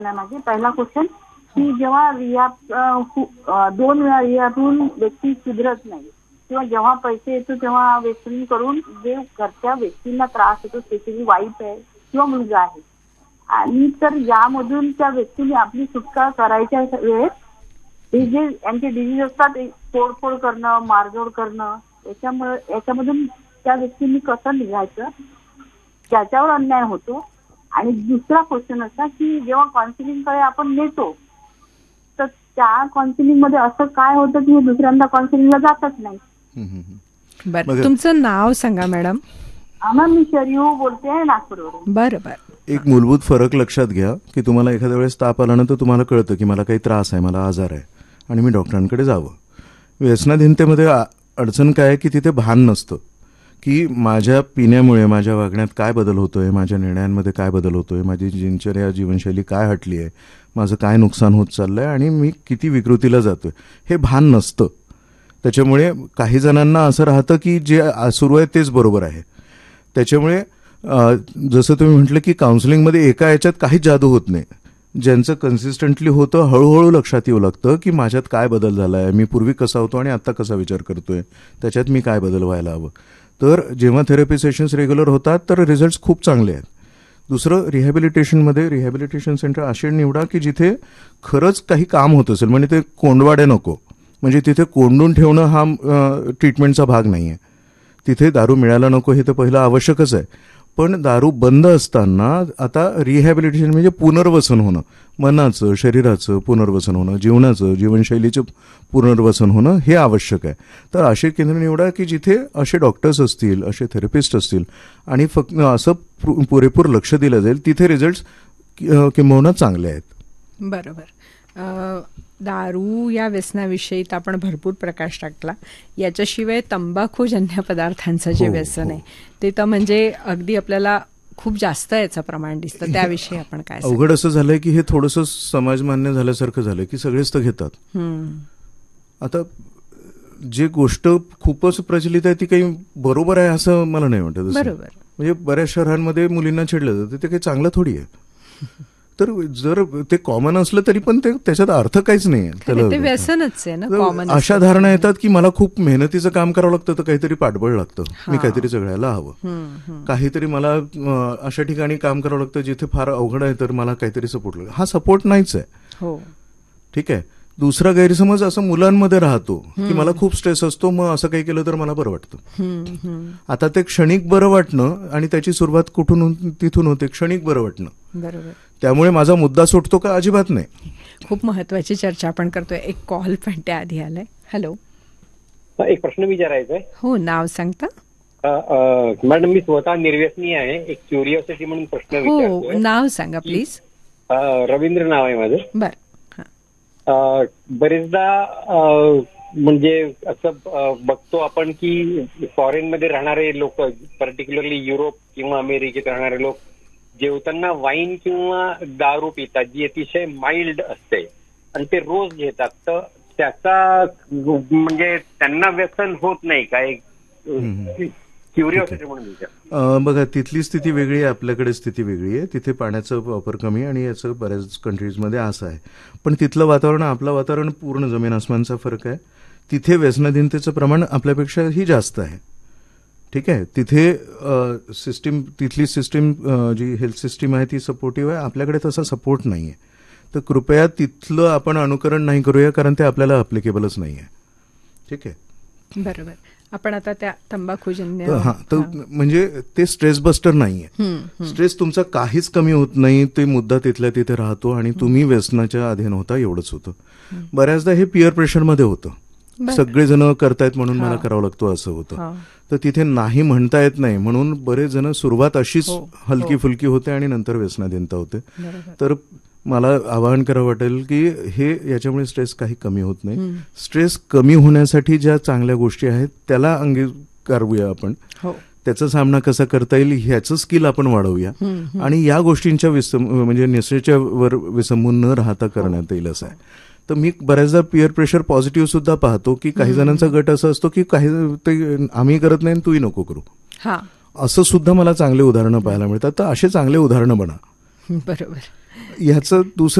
माझे पहिला क्वेश्चन की जेव्हा रिहॅब 2 वेळा रिहॅबहून व्यक्ती सुधरत नाही किंवा जेव्हा पैसे येतो तेव्हा व्यक्तींकडून जे घरच्या व्यक्तींना त्रास होतो स्पेशली वाईफ आहे किंवा मुलगा आहे आणि तर यामधून त्या व्यक्तीने आपली सुटका करायच्या वेळेस हे जे यांचे डिजीज असतात तोडफोड करणं मारझोड करणं याच्यामधून त्या व्यक्तींनी कसं निघायचं त्याच्यावर अन्याय होतो. आणि दुसरा क्वेश्चन असा की जेव्हा काउन्सिलिंगकडे आपण नेतो तर त्या काउन्सिलिंग मध्ये असं काय होतं की दुसऱ्यांदा काउन्सिलिंगला जातच नाही. बरं, तुमचं नाव सांगा मॅडम. मी शरीव बोलते नागपूरवरून. बरं. एक मूलभूत फरक लक्षात घ्या की तुम्हाला एखाद्या वेळेस ताप आला ना तर तुम्हाला कळतं की मला काही त्रास आहे, मला आजार आहे आणि मी डॉक्टरांकडे जावं. व्यसनाधीनतेमध्ये अडचण काय आहे की तिथे भान नसतं की माझ्या पिण्यामुळे माझ्या वागण्यात काय बदल होतोय, माझ्या निर्णयांमध्ये काय बदल होतोय, माझी दिनचर्या जीवनशैली काय हटली आहे, माझं काय नुकसान होत चाललंय आणि मी किती विकृतीला जातोय हे भान नसतं. त्याच्यामुळे काही जणांना असं राहतं की जे सुरू आहे तेच बरोबर आहे. त्याच्यामुळे जसं तुम्ही म्हटलं की काउन्सिलिंगमध्ये एका याच्यात काहीच जादू होत नाही. ज्यांचं कन्सिस्टंटली होतं हळूहळू लक्षात येऊ लागतं की माझ्यात काय बदल झाला आहे, मी पूर्वी कसा होतो आणि आत्ता कसा विचार करतोय, त्याच्यात मी काय बदल व्हायला हवं. तर जेव्हा थेरपी सेशन्स रेग्युलर होतात तर रिझल्ट्स खूप चांगले आहेत. दुसरं रिहॅबिलिटेशन सेंटर असे निवडा की जिथे खरंच काही काम होत असेल, म्हणजे ते कोंडवाडे नको, म्हणजे तिथे कोंडून ठेवणं हा ट्रीटमेंटचा भाग नाही आहे. तिथे दारू मिळायला नको हे तर पहिलं आवश्यकच आहे, पण दारू बंद असताना आता रिहॅबिलिटेशन म्हणजे पुनर्वसन होणं, मनाचं शरीराचं पुनर्वसन होणं, जीवनशैलीचं पुनर्वसन होणं हे आवश्यक आहे. तर असे केंद्र निवडा की जिथे असे डॉक्टर्स असतील, असे थेरपिस्ट असतील आणि फक्त असं पुरेपूर लक्ष दिलं जाईल, तिथे रिझल्ट्स किंबहुना चांगले आहेत. बरोबर. दारू या व्यसनाविषयी तर आपण भरपूर प्रकाश टाकला. याच्याशिवाय तंबाखूजन्य पदार्थांचं जे व्यसन आहे ते तर म्हणजे अगदी आपल्याला खूप जास्त याचं प्रमाण दिसतं. त्याविषयी आपण काय अवघड असं झालंय की हे थोडंसं समाजमान्य झाल्यासारखं झालंय की सगळेच तर घेतात. आता जे गोष्ट खूपच प्रचलित आहे ती काही बरोबर आहे असं मला नाही वाटत. बरोबर. म्हणजे बऱ्याच शहरांमध्ये मुलींना छेडलं जातं, ते काही चांगलं थोडी आहे. तर जर ते कॉमन असलं तरी पण त्याच्यात अर्थ काहीच नाही आहे, ते व्यसनच आहे ना. कॉमन अशा धारणा येतात की मला खूप मेहनतीचं काम करावं लागतं तर काहीतरी पाठबळ लागतं, मी काहीतरी जगायला हवं, काहीतरी मला अशा ठिकाणी काम करावं लागतं जिथे फार अवघड आहे तर मला काहीतरी सपोर्ट लागतो. हा सपोर्ट नाहीच आहे. ठीक आहे. दुसरा गैरसमज असं मुलांमध्ये राहतो की मला खूप स्ट्रेस असतो, मग असं काही केलं तर मला बरं वाटतं. आता ते क्षणिक बरं वाटणं आणि त्याची सुरुवात कुठून तिथून होते, क्षणिक बरं वाटणं. बरोबर. त्यामुळे माझा मुद्दा सुटतो का? अजिबात नाही. खूप महत्वाची चर्चा आपण करतोय. एक कॉल पण त्या आधी आलाय. हॅलो. एक प्रश्न विचारायचा आहे. हो, नाव सांगता? मॅडम मी स्वतः निर्व्यसनी आहे. एक क्युरिओसिटी म्हणून प्रश्न विचारतोय. नाव सांगा प्लीज. रवींद्र नाव आहे माझं. बर. बरेचदा म्हणजे असं बघतो आपण की फॉरेनमध्ये राहणारे लोक, पर्टिक्युलरली युरोप किंवा अमेरिकेत राहणारे लोक जेवताना वाईन किंवा दारू पितात जी अतिशय माइल्ड असते आणि ते रोज घेतात. तर त्याचा म्हणजे त्यांना व्यसन होत नाही काय? क्युरिओसिटी म्हणून विचार. बघा, तिथली स्थिती वेगळी आहे, आपल्याकडे स्थिती वेगळी आहे. तिथे पाण्याचा वापर कमी आणि याचं बऱ्याच कंट्रीजमध्ये असं आहे. पण तिथलं वातावरण आपलं वातावरण पूर्ण जमीन आसमानचा फरक आहे. तिथे व्यसनाधीनतेचं प्रमाण आपल्यापेक्षाही जास्त आहे. ठीक आहे. तिथे तिथली सिस्टीम जी हेल्थ सिस्टीम आहे ती सपोर्टिव्ह आहे. आपल्याकडे तसा सपोर्ट नाही आहे. तर कृपया तिथलं आपण अनुकरण नाही करूया, कारण ते आपल्याला अप्लिकेबलच नाही आहे. ठीक आहे. बरोबर. आपण आता त्या तंबाखूजन्य तर म्हणजे ते स्ट्रेस बस्टर नाहीये. स्ट्रेस तुमचा काहीच कमी होत नाही, ते मुद्दा तिथल्या तिथे राहतो आणि तुम्ही व्यसनाच्या अधीन होता, एवढंच होतं. बऱ्याचदा हे पिअर प्रेशरमध्ये होतं. सगळेजण करतायत म्हणून मला करावं लागतो असं होतं. तर तिथे नाही म्हणता येत नाही म्हणून बरेच जण सुरुवात अशीच हलकी फुलकी होते आणि नंतर व्यसनाधीनता होते. तर मला आवाहन करावं वाटेल की याच्यामुळे स्ट्रेस काही कमी होत नाही. स्ट्रेस कमी होण्यासाठी ज्या चांगल्या गोष्टी आहेत त्याला अंगीकारूया आपण. त्याचा सामना कसा करता येईल ह्याचं स्किल आपण वाढवूया आणि या गोष्टींच्या म्हणजे निश्चयाच्या वर विसंबून न राहता करण्यात येईल असं आहे. तर मी बऱ्याचदा पिअर प्रेशर पॉझिटिव्ह सुद्धा पाहतो की काही जणांचा गट असं असतो की काही ते आम्ही करत नाही तूही नको करू, असं सुद्धा मला चांगले उदाहरणं पाहायला मिळतात. तर असे चांगले उदाहरणं बना. बरोबर. ह्याचं दुसरं